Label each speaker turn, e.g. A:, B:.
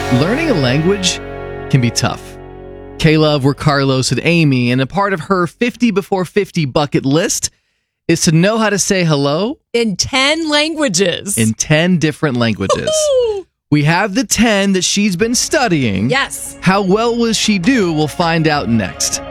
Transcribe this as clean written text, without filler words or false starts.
A: Learning a language can be tough. Caleb, we're Carlos and Amy, and a part of her 50 before 50 bucket list is to know how to say hello
B: in 10 languages.
A: in 10 different languages. We have the 10 that she's been studying.
B: Yes.
A: How well will she do? We'll find out next.